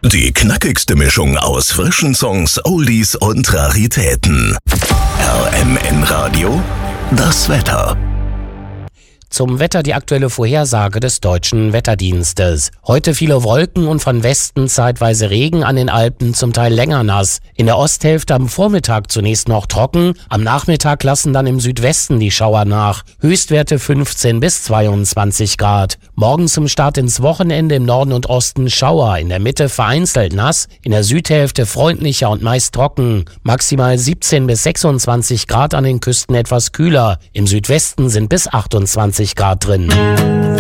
Die knackigste Mischung aus frischen Songs, Oldies und Raritäten. RMN Radio, das Wetter. Zum Wetter die aktuelle Vorhersage des Deutschen Wetterdienstes. Heute viele Wolken und von Westen zeitweise Regen, an den Alpen zum Teil länger nass. In der Osthälfte am Vormittag zunächst noch trocken, am Nachmittag lassen dann im Südwesten die Schauer nach. Höchstwerte 15 bis 22 Grad. Morgen zum Start ins Wochenende im Norden und Osten Schauer, in der Mitte vereinzelt nass, in der Südhälfte freundlicher und meist trocken. Maximal 17 bis 26 Grad, an den Küsten etwas kühler. Im Südwesten sind bis 28 Grad drin.